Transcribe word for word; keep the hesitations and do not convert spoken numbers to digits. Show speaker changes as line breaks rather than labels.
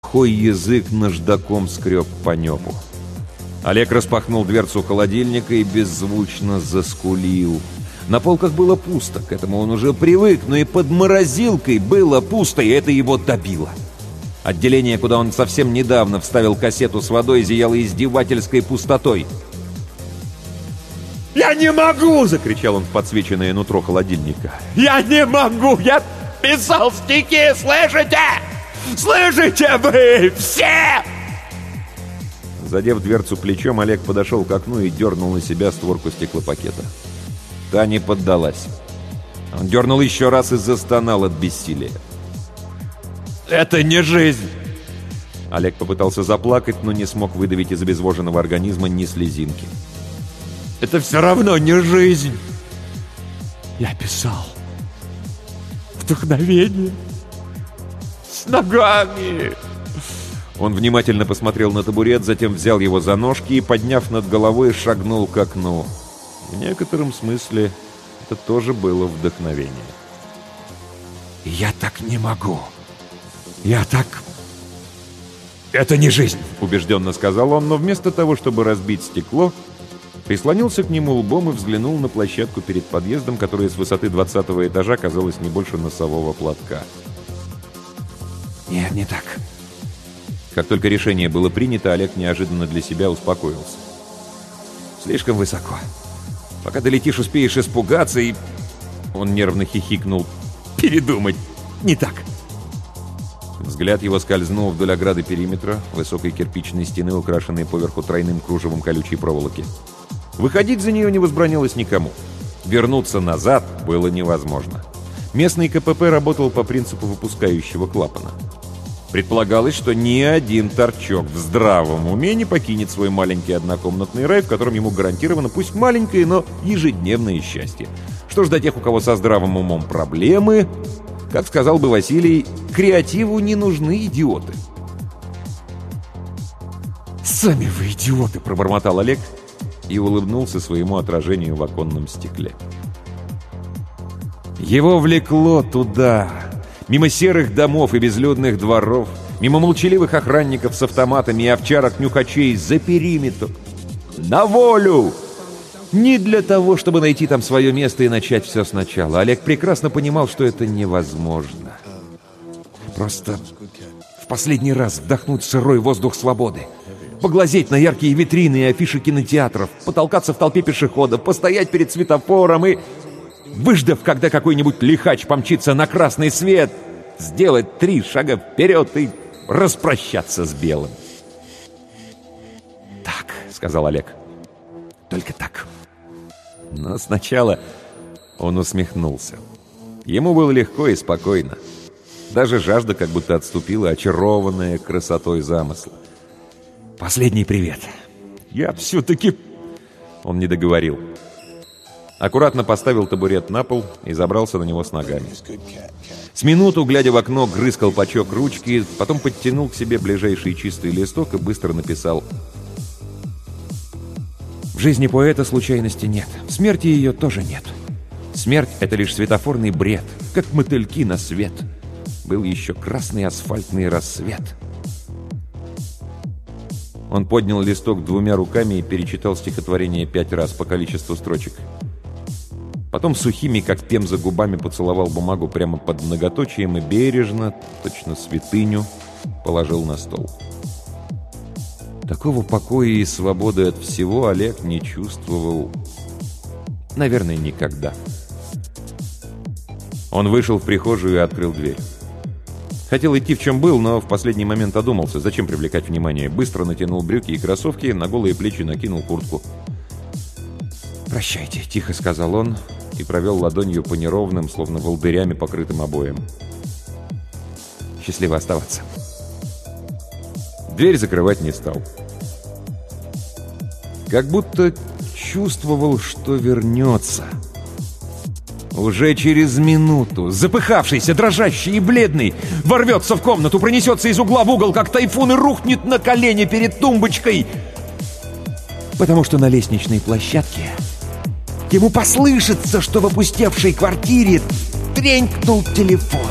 Сухой язык наждаком скреб по небу. Олег распахнул дверцу холодильника и беззвучно заскулил. На полках было пусто, к этому он уже привык, но и под морозилкой было пусто, и это его добило. Отделение, куда он совсем недавно вставил кассету с водой, зияло издевательской пустотой. «Я не могу!» — закричал он в подсвеченное нутро холодильника. «Я не могу! Я писал стихи! Слышите? Слышите вы все?» Задев дверцу плечом, Олег подошел к окну и дернул на себя створку стеклопакета. Та не поддалась. Он дернул еще раз и застонал от бессилия. «Это не жизнь!» Олег попытался заплакать, но не смог выдавить из обезвоженного организма ни слезинки. «Это все равно не жизнь!» «Я писал вдохновение с ногами!» Он внимательно посмотрел на табурет, затем взял его за ножки и, подняв над головой, шагнул к окну. В некотором смысле это тоже было вдохновение. «Я так не могу! Я так... Это не жизнь!» — убежденно сказал он, но вместо того, чтобы разбить стекло, прислонился к нему лбом и взглянул на площадку перед подъездом, которая с высоты двадцатого этажа казалась не больше носового платка. «Нет, не так». Как только решение было принято, Олег неожиданно для себя успокоился. «Слишком высоко. Пока долетишь, успеешь испугаться и...» Он нервно хихикнул. «Передумать. Не так». Взгляд его скользнул вдоль ограды периметра, высокой кирпичной стены, украшенной поверху тройным кружевом колючей проволоки. Выходить за нее не возбранилось никому. Вернуться назад было невозможно. Местный ка пэ пэ работал по принципу выпускающего клапана. Предполагалось, что ни один торчок в здравом уме не покинет свой маленький однокомнатный рай, в котором ему гарантировано пусть маленькое, но ежедневное счастье. Что ж до тех, у кого со здравым умом проблемы, как сказал бы Василий, креативу не нужны идиоты. «Сами вы идиоты!» — пробормотал Олег и улыбнулся своему отражению в оконном стекле. Его влекло туда, мимо серых домов и безлюдных дворов, мимо молчаливых охранников с автоматами и овчарок-нюхачей за периметр. На волю! Не для того, чтобы найти там свое место и начать все сначала. Олег прекрасно понимал, что это невозможно. Просто в последний раз вдохнуть сырой воздух свободы, поглазеть на яркие витрины и афиши кинотеатров, потолкаться в толпе пешеходов, постоять перед светофором и, выждав, когда какой-нибудь лихач помчится на красный свет, сделать три шага вперед и распрощаться с белым. «Так», — сказал Олег, — «только так». Но сначала он усмехнулся. Ему было легко и спокойно. Даже жажда как будто отступила, очарованная красотой замысла. «Последний привет. Я все-таки...» Он не договорил. Аккуратно поставил табурет на пол и забрался на него с ногами. С минуту, глядя в окно, грыз колпачок ручки, потом подтянул к себе ближайший чистый листок и быстро написал: «В жизни поэта случайности нет. В смерти ее тоже нет. Смерть — это лишь светофорный бред, как мотыльки на свет. Был еще красный асфальтный рассвет». Он поднял листок двумя руками и перечитал стихотворение пять раз по количеству строчек. Потом сухими, как пемза, губами поцеловал бумагу прямо под многоточием и бережно, точно святыню, положил на стол. Такого покоя и свободы от всего Олег не чувствовал, наверное, никогда. Он вышел в прихожую и открыл дверь. Хотел идти в чем был, но в последний момент одумался. Зачем привлекать внимание? Быстро натянул брюки и кроссовки, на голые плечи накинул куртку. «Прощайте», — тихо сказал он и провел ладонью по неровным, словно волдырями покрытым обоям. «Счастливо оставаться». Дверь закрывать не стал. Как будто чувствовал, что вернется. Уже через минуту, запыхавшийся, дрожащий и бледный, ворвется в комнату, пронесется из угла в угол, как тайфун, и рухнет на колени перед тумбочкой. Потому что на лестничной площадке ему послышится, что в опустевшей квартире тренькнул телефон.